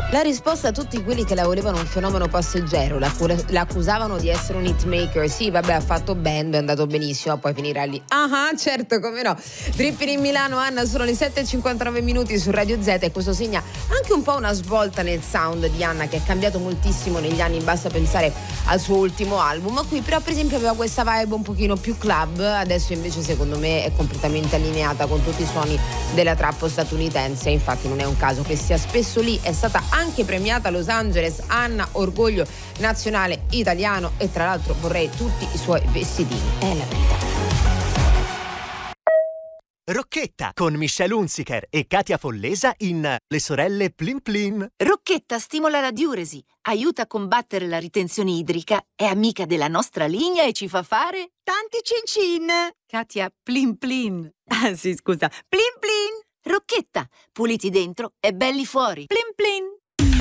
La risposta a tutti quelli che la volevano un fenomeno passeggero, l'accusavano di essere un hitmaker. Sì, vabbè, ha fatto band, è andato benissimo, poi finirà lì. Ah, certo, come no. Dripping in Milano, Anna, sono le 7:59 minuti su Radio Z e questo segna anche un po' una svolta nel sound di Anna, che è cambiato moltissimo negli anni, basta pensare al suo ultimo album. Qui però per esempio aveva questa vibe un pochino più club, adesso invece secondo me è completamente allineata con tutti i suoni della trap statunitense. Infatti non è un caso che sia spesso lì, è stata anche premiata a Los Angeles. Anna, orgoglio nazionale italiano, e tra l'altro vorrei tutti i suoi vestitini, è la verità. Rocchetta con Michelle Hunziker e Katia Follesa in Le sorelle Plin Plin. Rocchetta stimola la diuresi, aiuta a combattere la ritenzione idrica, è amica della nostra linea e ci fa fare tanti cin-cin. Katia Plin Plin. Ah sì, scusa, Plin Plin. Rocchetta, puliti dentro e belli fuori. Plin Plin.